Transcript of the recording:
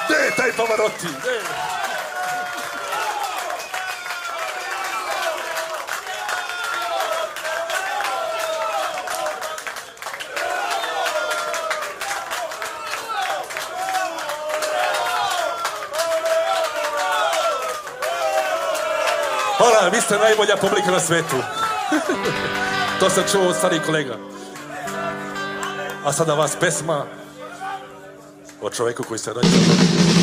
Gde je taj Pavarotti? Hvala, vi ste najbolja publika na svetu. To sam čuo od starih kolega. A sada vas pesma o čoveku koji se rodio.